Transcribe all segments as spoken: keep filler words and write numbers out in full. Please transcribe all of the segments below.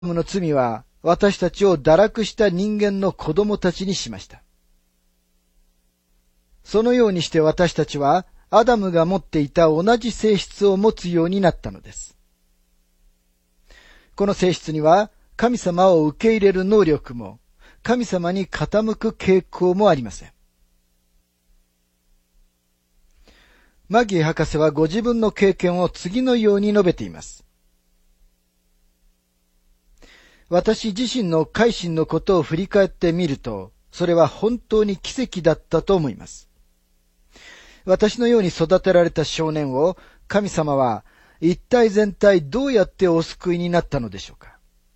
の罪は私たちを堕落した人間の子供たちにしました。そのようにして私たちはアダムが持っていた同じ性質を持つようになったのです。この性質には神様を受け入れる能力も神様に傾く傾向もありません。マギー博士はご自分の経験を次のように述べています。私自身の改心のことを振り返ってみると、それは本当に奇跡だったと思います。私のように育てられた少年を神様は一体全体どうやってお救いになったのでしょうか。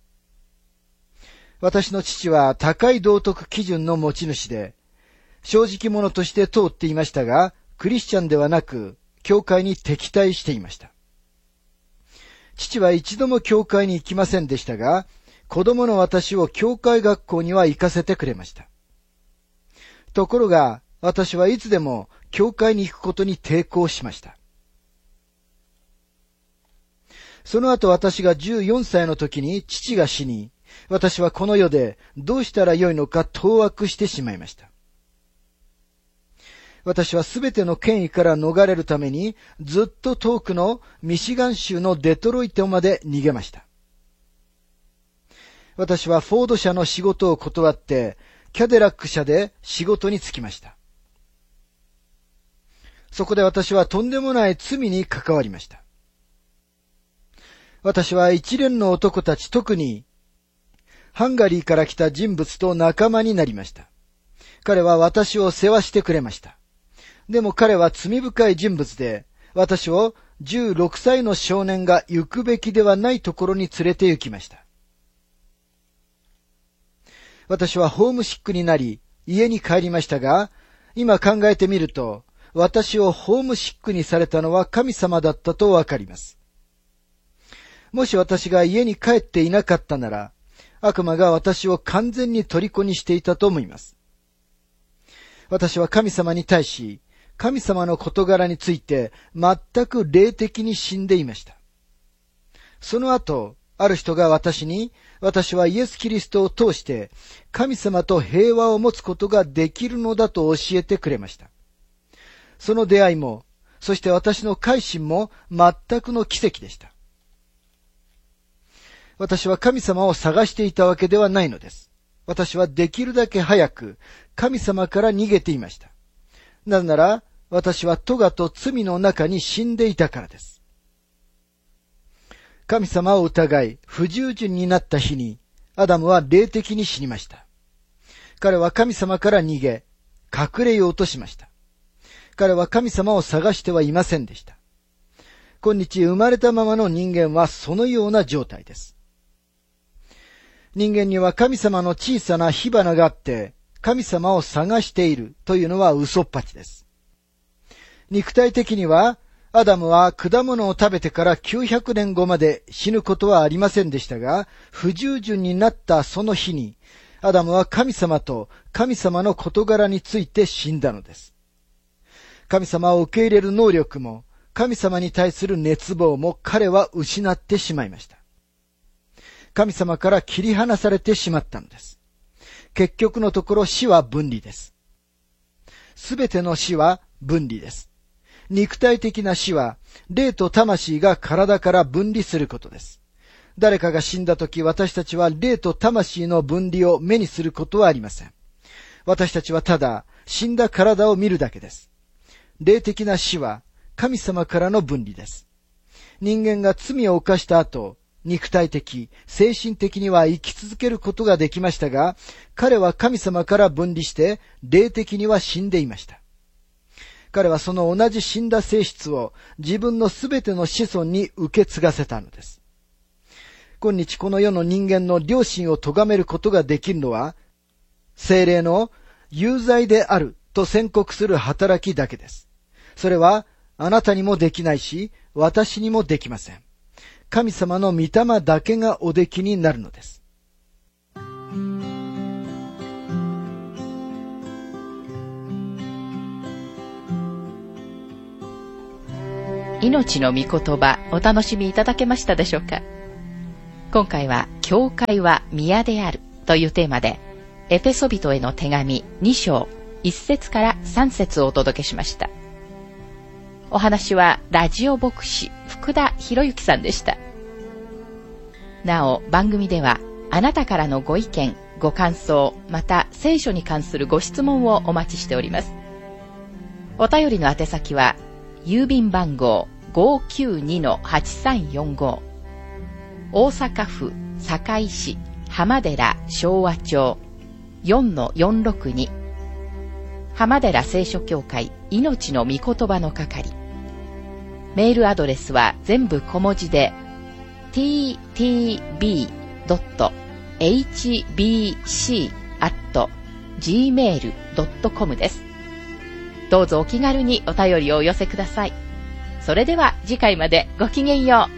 私の父は高い道徳基準の持ち主で、正直者として通っていましたが、クリスチャンではなく、教会に敵対していました。父は一度も教会に行きませんでしたが、子供の私を教会学校には行かせてくれました。ところが、私はいつでも教会に行くことに抵抗しました。その後私がじゅうよんさいの時に父が死に、私はこの世でどうしたらよいのか当惑してしまいました。私はすべての権威から逃れるためにずっと遠くのミシガン州のデトロイトまで逃げました。私はフォード社の仕事を断ってキャデラック社で仕事に就きました。そこで私はとんでもない罪に関わりました。私は一連の男たち、特にハンガリーから来た人物と仲間になりました。彼は私を世話してくれました。でも彼は罪深い人物で、私をじゅうろくさいの少年が行くべきではないところに連れて行きました。私はホームシックになり、家に帰りましたが、今考えてみると、私をホームシックにされたのは神様だったとわかります。もし私が家に帰っていなかったなら、悪魔が私を完全に虜にしていたと思います。私は神様に対し、神様の事柄について全く霊的に死んでいました。その後、ある人が私に、私はイエス・キリストを通して神様と平和を持つことができるのだと教えてくれました。その出会いも、そして私の改心も全くの奇跡でした。私は神様を探していたわけではないのです。私はできるだけ早く神様から逃げていました。なぜなら、私は咎と罪の中に死んでいたからです。神様を疑い、不従順になった日に、アダムは霊的に死にました。彼は神様から逃げ、隠れようとしました。彼は神様を探してはいませんでした。今日生まれたままの人間はそのような状態です。人間には神様の小さな火花があって、神様を探しているというのは嘘っぱちです。肉体的には、アダムは果物を食べてからきゅうひゃくねんごまで死ぬことはありませんでしたが、不従順になったその日に、アダムは神様と神様の事柄について死んだのです。神様を受け入れる能力も、神様に対する熱望も彼は失ってしまいました。神様から切り離されてしまったのです。結局のところ死は分離です。すべての死は分離です。肉体的な死は、霊と魂が体から分離することです。誰かが死んだとき、私たちは霊と魂の分離を目にすることはありません。私たちはただ、死んだ体を見るだけです。霊的な死は、神様からの分離です。人間が罪を犯した後、肉体的、精神的には生き続けることができましたが、彼は神様から分離して、霊的には死んでいました。彼はその同じ死んだ性質を自分のすべての子孫に受け継がせたのです。今日この世の人間の良心を咎めることができるのは、聖霊の有罪であると宣告する働きだけです。それはあなたにもできないし、私にもできません。神様の御霊だけがおできになるのです。 命の御言葉、お楽しみいただけましたでしょうか。 今回は教会は宮であるというテーマで、エペソビトへの手紙に章いっ節からさん節をお届けしました。お話はラジオ牧師福田博之さんでした。なお、番組ではあなたからのご意見、ご感想、また聖書に関するご質問をお待ちしております。お便りの宛先は郵便番号 ごーきゅうにのはちさんよんご、大阪府堺市浜寺昭和町 よんのよんろくに、浜寺聖書協会命の御言葉の係。メールアドレスは全部小文字で ティーティービードットエイチビーシーアットジーメールドットコム です。どうぞお気軽にお便りをお寄せください。それでは次回までごきげんよう。